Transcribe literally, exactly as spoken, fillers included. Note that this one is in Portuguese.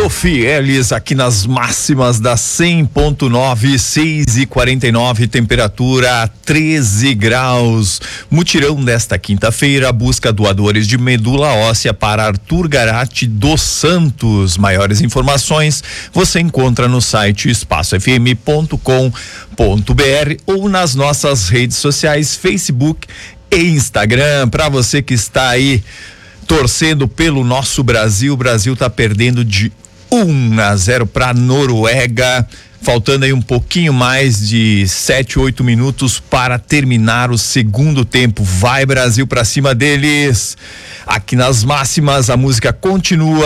Fielis aqui nas máximas da cem ponto nove, seis e quarenta e nove, temperatura treze graus. Mutirão desta quinta-feira busca doadores de medula óssea para Arthur Garatti dos Santos. Maiores informações você encontra no site espaço f m ponto com ponto b r ou nas nossas redes sociais, Facebook e Instagram. Para você que está aí torcendo pelo nosso Brasil, o Brasil tá perdendo de um a zero para Noruega, faltando aí um pouquinho mais de sete, oito minutos para terminar o segundo tempo. Vai Brasil, para cima deles. Aqui nas máximas a música continua.